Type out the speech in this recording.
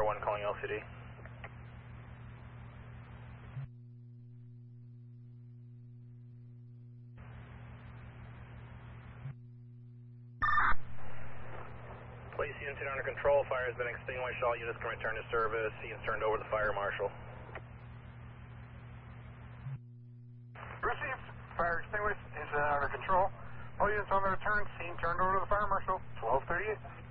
Fire 1 calling LCD. Place units under control. Fire has been extinguished. All units can return to service. Units turned over to the fire marshal. Received. Fire extinguished. Incident under control. All units on the return. Scene turned over to the fire marshal. 1238.